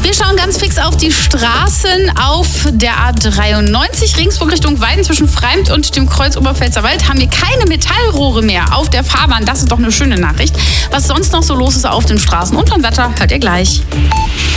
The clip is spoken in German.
Wir schauen ganz fix auf die Straßen auf der A93 Regensburg Richtung Weiden zwischen Freimt und dem Kreuz Oberpfälzer Wald haben wir keine Metallrohre mehr auf der Fahrbahn. Das ist doch eine schöne Nachricht. Was sonst noch so los ist auf den Straßen und vom Wetter, hört ihr gleich.